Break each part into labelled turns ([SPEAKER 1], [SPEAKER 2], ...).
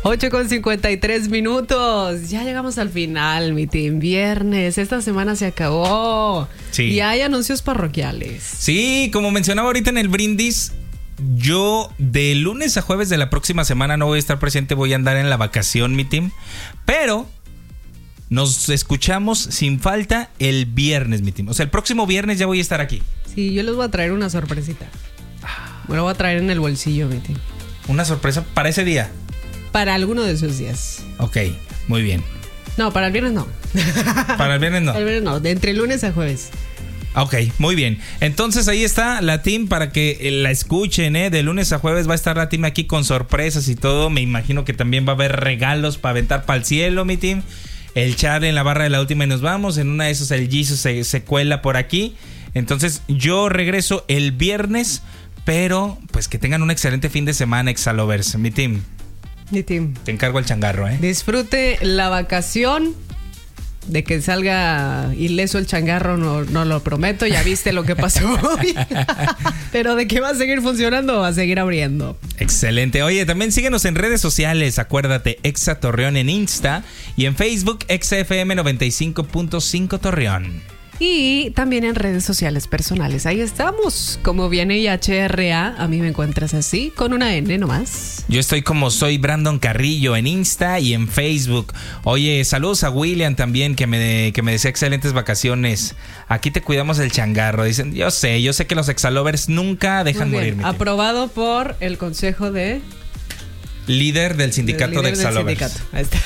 [SPEAKER 1] 8:53. Ya llegamos al final, mi team. Viernes, esta semana se acabó.
[SPEAKER 2] Sí.
[SPEAKER 1] Y hay anuncios parroquiales.
[SPEAKER 2] Sí, como mencionaba ahorita en el brindis, yo de lunes a jueves de la próxima semana no voy a estar presente, voy a andar en la vacación, mi team. Pero nos escuchamos sin falta el viernes, mi team. O sea, el próximo viernes ya voy a estar aquí.
[SPEAKER 1] Sí, yo les voy a traer una sorpresita. Me lo voy a traer en el bolsillo, mi team.
[SPEAKER 2] Una sorpresa para ese día.
[SPEAKER 1] Para alguno de esos días.
[SPEAKER 2] Ok, muy bien.
[SPEAKER 1] No, para el viernes no.
[SPEAKER 2] Para el viernes no.
[SPEAKER 1] El viernes no, de entre lunes a jueves.
[SPEAKER 2] Ok, muy bien. Entonces ahí está la team para que la escuchen, ¿eh? De lunes a jueves va a estar la team aquí con sorpresas y todo. Me imagino que también va a haber regalos para aventar para el cielo, mi team. El Charlie en la barra de la última y nos vamos. En una de esas el Jesus se cuela por aquí. Entonces yo regreso el viernes, pero pues que tengan un excelente fin de semana, Exalovers, mi team.
[SPEAKER 1] Mi team.
[SPEAKER 2] Te encargo el changarro, ¿eh?
[SPEAKER 1] Disfrute la vacación. De que salga ileso el changarro, no lo prometo. Ya viste lo que pasó hoy. Pero de que va a seguir funcionando, va a seguir abriendo.
[SPEAKER 2] Excelente. Oye, también síguenos en redes sociales. Acuérdate, Exa Torreón en Insta y en Facebook, ExaFM 95.5 Torreón.
[SPEAKER 1] Y también en redes sociales personales. Ahí estamos. Como viene HRA, a mí me encuentras así, con una N nomás.
[SPEAKER 2] Yo estoy como soy Brandon Carrillo en Insta y en Facebook. Oye, saludos a William también, que me desea excelentes vacaciones. Aquí te cuidamos el changarro. Dicen, yo sé que los Exalovers nunca dejan morir.
[SPEAKER 1] Aprobado por el consejo de...
[SPEAKER 2] Líder del sindicato de Exalovers.
[SPEAKER 1] Ahí está.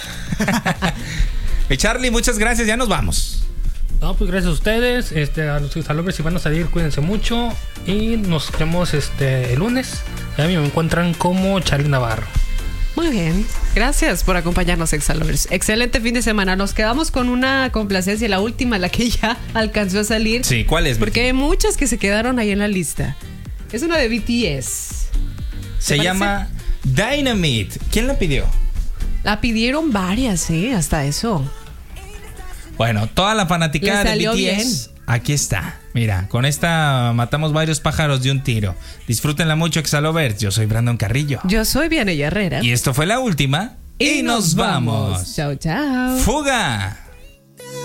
[SPEAKER 2] Charlie, muchas gracias. Ya nos vamos.
[SPEAKER 3] No, pues gracias a ustedes, a los Exalovers, si van a salir, cuídense mucho y nos vemos el lunes. A mí me encuentran como Charlie Navarro.
[SPEAKER 1] Muy bien, gracias por acompañarnos, Exalovers. Excelente fin de semana. Nos quedamos con una complacencia, la última, la que ya alcanzó a salir.
[SPEAKER 2] Sí, ¿cuál es?
[SPEAKER 1] Porque hay muchas que se quedaron ahí en la lista. Es una de BTS.
[SPEAKER 2] Se llama Dynamite. ¿Quién la pidió?
[SPEAKER 1] La pidieron varias, hasta eso.
[SPEAKER 2] Bueno, toda la fanaticada de BTS, bien. Aquí está. Mira, con esta matamos varios pájaros de un tiro. Disfrútenla mucho, Exalovers. Yo soy Brandon Carrillo.
[SPEAKER 1] Yo soy Vianey Herrera.
[SPEAKER 2] Y esto fue la última. Y nos vamos.
[SPEAKER 1] Chao, chao.
[SPEAKER 2] ¡Fuga!